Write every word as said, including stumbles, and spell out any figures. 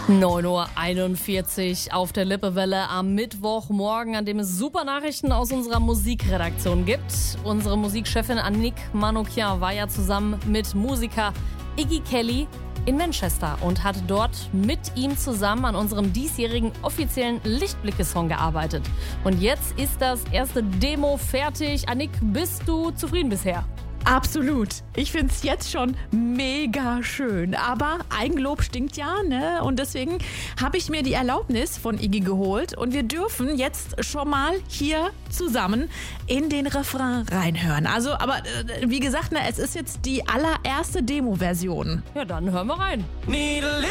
neun Uhr einundvierzig auf der Lippewelle am Mittwochmorgen, an dem es super Nachrichten aus unserer Musikredaktion gibt. Unsere Musikchefin Annick Manoukian war ja zusammen mit Musiker Iggy Kelly in Manchester und hat dort mit ihm zusammen an unserem diesjährigen offiziellen Lichtblicke-Song gearbeitet. Und jetzt ist das erste Demo fertig. Annick, bist du zufrieden bisher? Absolut. Ich finde es jetzt schon mega schön. Aber Eigenlob stinkt ja, ne? Und deswegen habe ich mir die Erlaubnis von Iggy geholt. Und wir dürfen jetzt schon mal hier zusammen in den Refrain reinhören. Also, aber äh, wie gesagt, ne, es ist jetzt die allererste Demo-Version. Ja, dann hören wir rein.